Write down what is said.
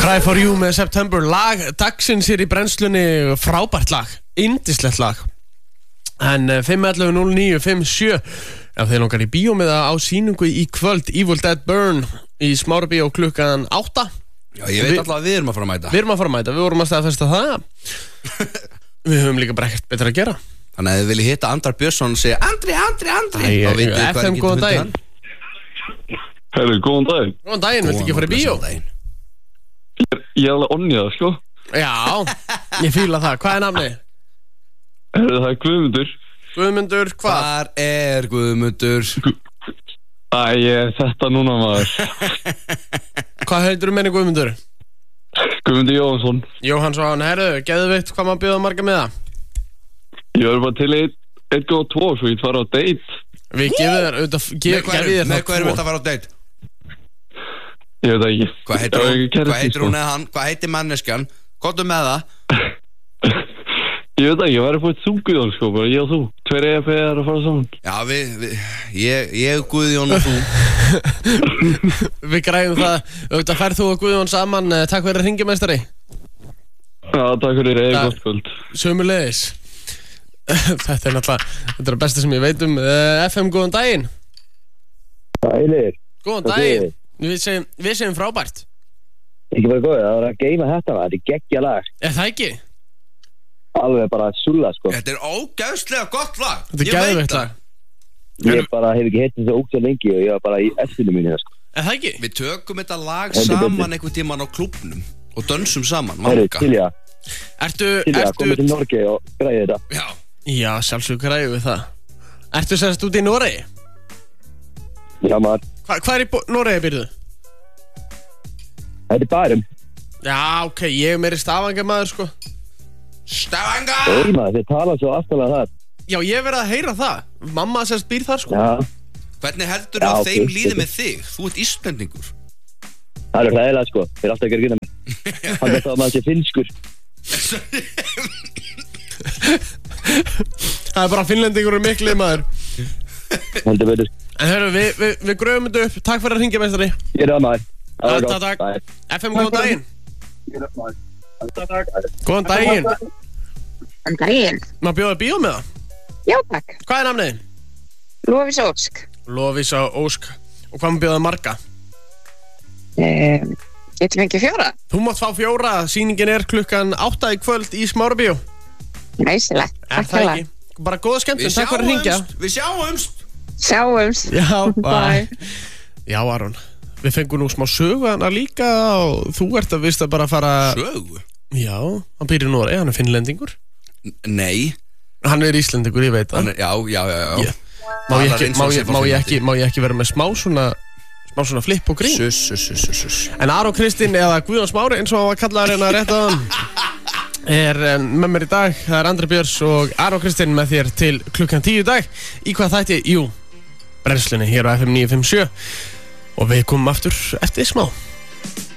Cry for you með September, lag dagsins hér í brennslunni, frábært lag, yndislegt lag. En 511-0957 ef þeir langar í bíómiða á sýningu í kvöld, Evil Dead Burn í Smárabíó klukkan 8. Já, ég veit alltaf að við erum að fara að mæta. Við erum að fara að mæta, við vorum að staðfesta það. Við höfum líka bara ekkert betra að gera. Þannig að þið viljið hitta Andrar Björnsson og segja Andri FM, góðan daginn. Herru, góðan daginn. Góðan daginn, viltu ekki fara í bíó? Ég er alveg onnið það, sko. Já, ég fíla það. Hvað er namnið? Herru, það er Guðmundur. Guðmundur, hvað? Hvar er Guðmundur? Þetta núna maður. Hvað heitirðu menni Guðmundur? Guðmundur Jóhansson. Jóhansson, herru, geðveikt, hvað maður bjóða marga með það? Ég verður bara til 1 og 2, svo ég fara á date. Við gefum þér auðvitað, með hvað erum við að fara á date? Ég veit ekki. Hvað heitir hún eða hann? Hvað heitir manneskjan? Komdu með það. Ég veit ekki, ég væri fótt þú Guðjón, sko, bara ég og þú. 2 EFR að fara saman. Já, ég Guðjón og þú. Við græðum það, auðvitað færð þú og Guðjón saman, takk fyrir að hringja meistari. Já, takk fyrir, gott kvöld. Sömuleiðis. Þetta er náttúrulega, þetta er besta sem ég veit um. FM, góðan daginn. Sælir. Góðan daginn. Við segjum frábært. Ekki bara góð, það var að geima þetta, þetta er geggja lag. Er það ekki? Alveg bara sulla, sko. Þetta er ógeðslega gott lag. Þetta er geðveikt lag. Ég bara hef ekki hitt þessu ógeðslega lengi og ég var bara í eftirinu mínu, sko. Er það ekki? Við tökum þetta lag saman einhvern tímann á klúbbnum og dönsum saman, Herri, manga. Silja, komið til Norge og græði þetta. Já, sjálfsög græði við það. Ertu sérst út í Noregi? Já, maður. Hvað er í Noregi, byrjuðu? Þetta er Bærum. Já, ok, ég er meiri Stavanger maður, sko. Stavanger! Oi, maður, þið tala svo aftalega þar. Já, ég hef verið að heyra það. Mamma sérst býr þar, sko. Já. Hvernig heldur að þeim líði með þig? Þú ert Íslendingur. Það er hræðilega, sko. Þeir er alltaf ekki að gera mig. Hann veit að maður sé finnskur. Það er bara finnlendingur og miklið, maður. Heldur betur. En hörru, við gröfum þetta upp. Takk fyrir að hringja, meistari. Ég er það, maður. Takk. FM, góðan daginn. Góðan daginn. Góðan daginn. Má bjóða bíó með það? Já, takk. Hvað er nafnið? Lovísa Ósk. Lovísa Ósk. Og hvað má bjóða marga? Getum við ekki 4? Þú mátt fá 4. Sýningin er klukkan 8 í kvöld í Smárabíó. Næsilegt. Er það ekki? Bara góða skemmtun, takk fyrir að hringja. Við sjáumst. Já, bye. Já, Aron. Við fengum nú smá sögu hana líka og þú ert að vist að bara fara... Sögu? Já, hann býr í Noregi, hann er finnlendingur. Nei. Hann er íslendingur, ég veit það. Já. Má ég ekki vera með smá svona flip og grín? En Aron Kristinn eða Guðjón Smári, eins og hann var kallaður hérna rétt að hann, er með mér í dag. Það er Andri Björns og Aron Kristinn með þér til klukkan 10 í dag. Í hvað þætti? Jú, brennslunni hér á FM 957. Og við komum aftur eftir smá.